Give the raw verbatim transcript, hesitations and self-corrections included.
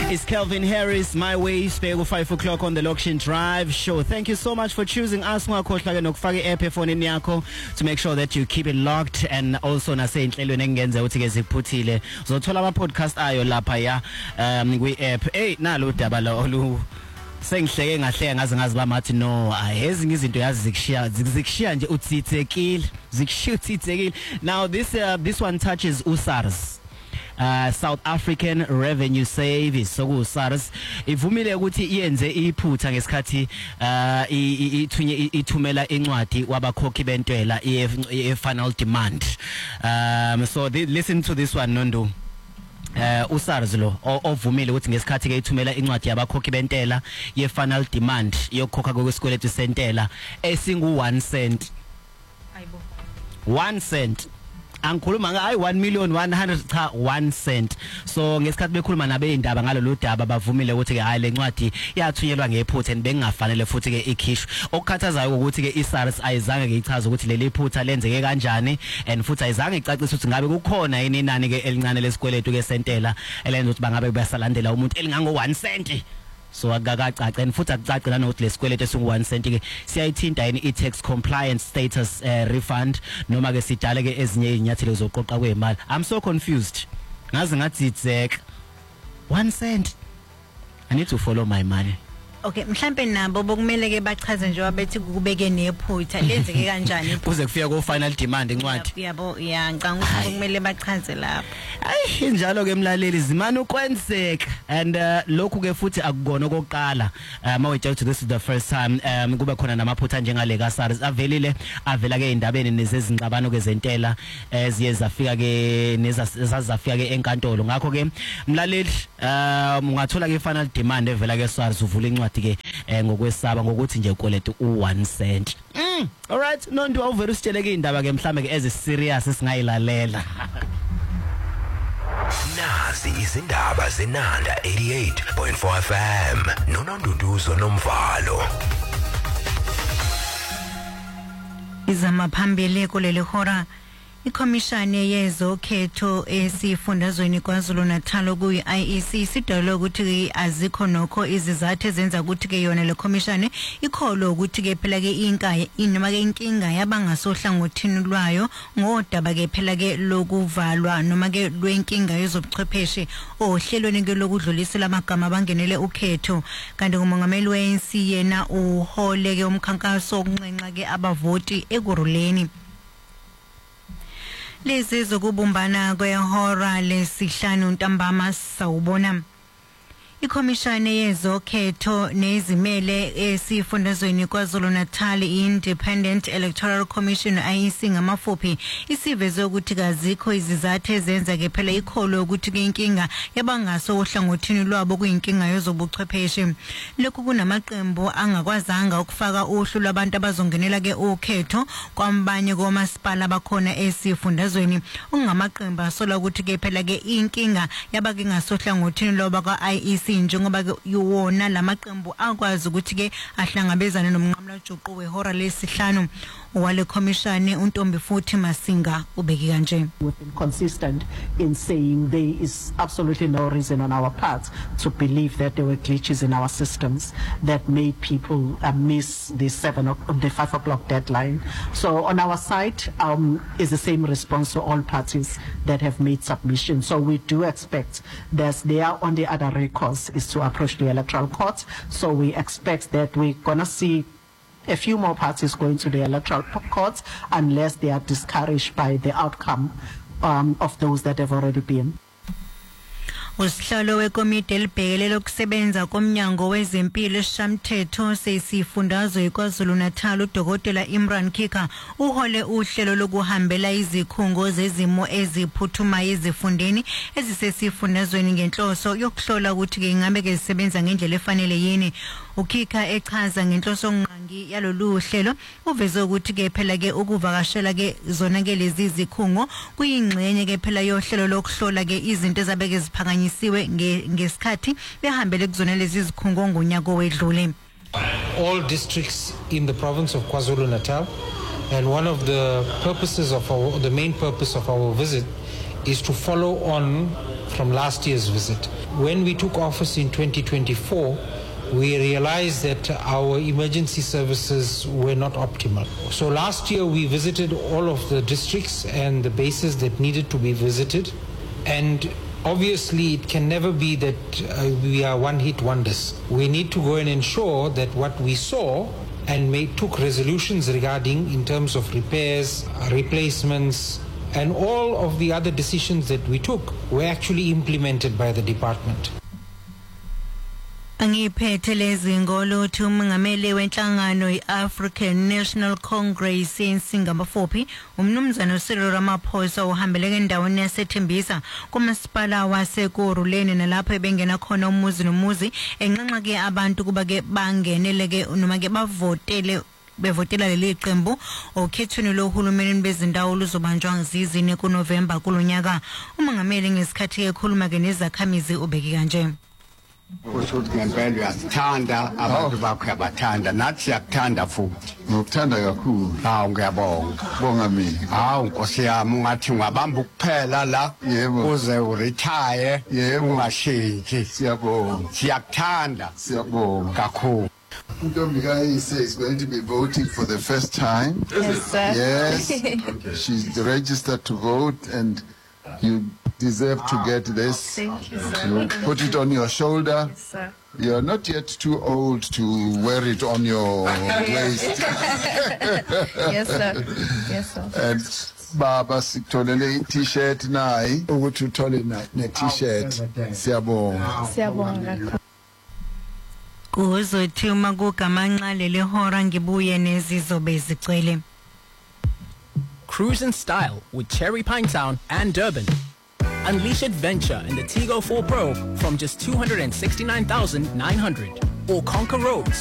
It's Calvin Harris, My Way, stay five o'clock on the Lokshin Drive show. Thank you so much for choosing us. Ungakhohlwa nokufaka i-app efonini yakho to make sure that you keep it locked, and also nasenhlelweni engenza ukuthi ke ziphuthile uzothola ama podcast ayo lapha ya um kwi-app. Hey nalo daba lo sengihleke ngahleka ngaze ngazi bamathi no ezinye izinto yazi zikushiya zikushiya nje utsithekile zikushiya utsithekile. Now this uh, this one touches U SARS, uh, South African Revenue Service. So ku SARS ivumile ukuthi iyenze iphutha ngesikhathi uh, ithunye ithumela incwadi wabakhokhi bentela i-final demand. Um, so they, listen to this one Nondo. Uh, U SARS lo ovumile ukuthi ngesikhathi ke ithumela incwadi yabakhokhi bentela ye final demand yokukhokha kwesikweletu sentela esingu one cent. Ayibo one cent. Angikhuluma ngayi one million one hundred cha one cent. So ngesikhathi bekhuluma nabe indaba ngalolu daba bavumile ukuthi ke hayi lencwadi yathunyelwa ngephutha bengafanele futhi ke ikhishwe. Okukhathazayo ukuthi ke iSARS ayizange ke ichaze ukuthi leli phutha lenzeke kanjani, and futhi ayizange icacise ukuthi ngabe kukhona yini inani ke elincane lesikweletu ke sentela elenza ukuthi bangabe basalandela umuntu elingango one cent. So akakacaca and futhi akucace nanokuthi lesikweletu esingu one cent ke siyayithinta yini i-tax compliance status uh, refund noma ke sidale ke ezinye izinyathelo zokuqoqa kwemali. I'm so confused. Ngaze ngathi itsek one cent. I need to follow my money. Okay, mhlambe nabo bokumele ke bachaze nje wabethi kubeke nephutha lenzeke kanjani kuze kufika ku final demand incwadi. Yabo ya ngicanga ukuthi kumele bachaze lapho. Ayi njalo ke mlaleli zimana ukwenzeka, and uh, lokhu ke futhi akugona okokuqala. Uh, mawethu this is the first time um kube khona namaphutha njengale ka SARS avelile avela ke indabeni nezezingxabano ke zentela eziye zafika ke nezazafika ke enkantolo. Ngakho ke mlaleli um ungathola ke final demand evela ke SARS uvula incwadi ke ngokwesaba ngokuthi nje ukweletu u one cent. Mm, all right, Nondo awuvela usitshele ke indaba ke mhlambe ke ezi serious singayilalela. Nazi izindaba zenanda eighty-eight point four F M noNonduduzo nomvalo. Izama phambili kuleli hora ikhomishani yezokhetho esifundazweni kwaZulu Natal kuyi I E C sidalwe ukuthi azikho nokho izizathu ezenza ukuthi ke yona le khomishani ikholo ukuthi ke phela ke inkaya inoma ke inkinga yabangasohlangothini lwayo ngodaba ke phela ke lokuvalwa noma ke lwenkinga yezobuchwepheshe ohlelweni ke lokudlulisela amagama bangenele ukhetho. Kanti umongameli we A N C yena uhole ke umkhankaso okunxenxa ke abavoti ekuruleni. Lezi zokubumbana kwehora lesihlanu ntambama sawubona. Ikhomishani yezokhetho nezimele esifundazweni kwaZulu Natal Independent Electoral Commission I E C ngamafuphi isiveze ukuthi kazikho izizathu ezenza ke phela ikholo ukuthi ke inkinga yabangaso ohlangothini lwabo kuyinkinga yezobuchwepheshe. Lokhu kunamaqembu angakwazanga ukufaka uhlu lwabantu abazongenela ke ukhetho kwambanye komasipala abakhona esifundazweni ungamaqembu asola ukuthi ke phela ke inkinga yabake ngasohlangothini lwabo kwa I E C njengoba yuwona lamaqembu akwazi ukuthi ke ahlangabezana nomnqamla juqu wehora lesihlanu wale commission uNtombi futhi Masinga ubeki kanje. We've been consistent in saying there is absolutely no reason on our part to believe that there were glitches in our systems that made people uh, miss the seven o- the five o'clock deadline. So on our side um, is the same response to all parties that have made submissions. So we do expect that they are on the other recourse is to approach the electoral court. So we expect that we're gonna see a few more parties going to the electoral courts unless they are discouraged by the outcome um, of those that have already been. Usihlalo wekomiti elibhekelele ukusebenza komnyango wezempilo eshamthetho sesifundazwe kwaZulu Natal uDokotela Imran Kika uhole uhlelo lokuhambela izikhungo zezimo eziphuthumayo ezifundeni ezisesifundazweni ngenhloso yokuhlola ukuthi ke ingabe ke zisebenza ngendlela efanele yini. Ukika echaza ngenhloso ngqangi yalolu hlelo uveze ukuthi ke phela ke ukuvakashela ke zona ke lezi zikhungo kuyingxenye ke phela yohlelo lokuhlola ke izinto ezabeke ziphakanyisiwe ngesikhathi behambele kuzona lezi zikhungo ngonyaka owedlule. All districts in the province of KwaZulu Natal, and one of the purposes of our, the main purpose of our visit is to follow on from last year's visit. When we took office in twenty twenty-four, we realized that our emergency services were not optimal. So last year we visited all of the districts and the bases that needed to be visited. And obviously it can never be that uh, we are one-hit wonders. We need to go and ensure that what we saw and made, took resolutions regarding in terms of repairs, replacements, and all of the other decisions that we took were actually implemented by the department. Angiphethe lezi ngoluthu umongameli wenhlangano i-African National Congress eSingapore umnumzana Cyril Ramaphosa uhambeleke endaweni yasethembisa kumasipala waseKuruleni nalapho ebengena khona umuzi nomuzi enxanxa ke abantu kuba ke bangeneleke noma ke bavotele bevotela leli qembu okhethweni lohulumeni bezindawo luzobanjwa ngizizini kuNovember kulonyaka. Umongameli ngesikhathi ekhuluma ke nezakhamizi ubeki kanje. Usuthi ngempela uyasithanda abantu bakho yabathanda nathi siyakuthanda futhi ngokuthanda kakhulu. Hawu ngiyabonga. Bonga mina. Hawu Nkosi yami ungathi ungabamba ukuphela la uze uretire ungashintshi. Siyabonga. Siyakuthanda. Siyabonga kakhulu. Ntombi is going to be voting for the first time. Yes, sir. Yes. Okay. She's registered to vote and you deserve to get this. Thank you, sir. You put it on your shoulder. Yes, sir. You're not yet too old to wear it on your waist. Yes, sir. Yes, sir. And Baba sikutholele i-t-shirt nayi ukuthi uthole ne-t-shirt. Siyabonga. Siyabonga kakhulu. Kuzothi uma kugamanxa leli hora ngibuye nezizobe zigcwele. Cruise in style with Cherry Pine Town and Durban. Unleash adventure in the Tigo four Pro from just two hundred sixty-nine thousand nine hundred, or conquer roads